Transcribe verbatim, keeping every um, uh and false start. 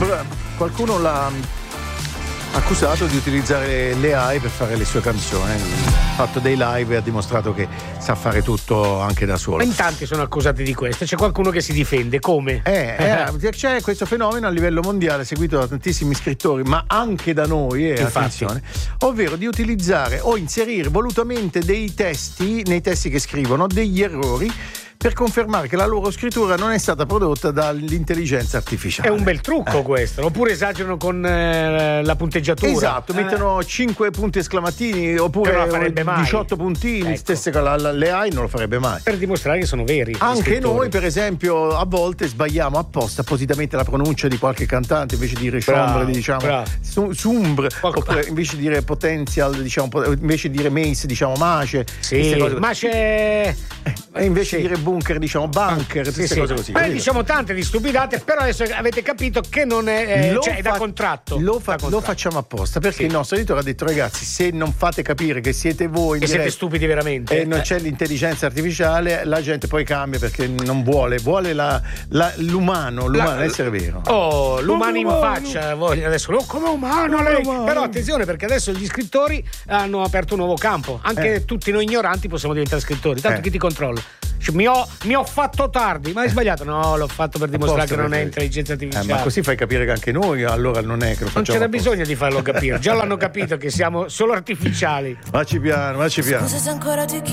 Soombre, qualcuno l'ha accusato di utilizzare le A I per fare le sue canzoni. Ha fatto dei live e ha dimostrato che sa fare tutto anche da solo. Ma in tanti sono accusati di questo. C'è qualcuno che si difende, come? Eh, eh, c'è questo fenomeno a livello mondiale seguito da tantissimi scrittori, ma anche da noi, eh, attenzione, ovvero di utilizzare o inserire volutamente dei testi, nei testi che scrivono, degli errori per confermare che la loro scrittura non è stata prodotta dall'intelligenza artificiale. È un bel trucco, eh. questo. Oppure esagerano con eh, la punteggiatura. Esatto, eh. mettono cinque punti esclamatini oppure diciotto puntini, ecco. Stesse, la, la, le A I non lo farebbe mai. Per dimostrare che sono veri. Anche noi, per esempio, a volte sbagliamo apposta appositamente la pronuncia di qualche cantante, invece di dire Soombre, diciamo Soombre, oppure invece di dire Potential, diciamo, invece di dire Mace, diciamo Mace. Sì, Mace. E invece sì. di dire bunker, diciamo bunker, sì, queste sì. cose così. Beh, diciamo tante di stupidate, però adesso avete capito che non è, eh, cioè, è da contratto. Lo, fa, da contratto. Lo facciamo apposta perché sì. il nostro editore ha detto: ragazzi, se non fate capire che siete voi, che siete stupidi veramente, e non c'è l'intelligenza artificiale, la gente poi cambia perché non vuole, vuole la, la, l'umano, l'umano la, essere vero. Oh, l'umano in faccia, voglio adesso lo come umano, come lei. Umano. Però attenzione, perché adesso gli scrittori hanno aperto un nuovo campo. Anche eh. tutti noi ignoranti possiamo diventare scrittori. Tanto eh. chi ti controlla? Mi ho, mi ho fatto tardi, ma hai sbagliato? No, l'ho fatto per dimostrare che non perché... è intelligenza artificiale. Eh, ma così fai capire che anche noi, allora non è che lo facciamo. Non c'era apposta. bisogno di farlo capire, già l'hanno capito che siamo solo artificiali. Vacci piano, vacci piano. Scusa se ancora ti chiedo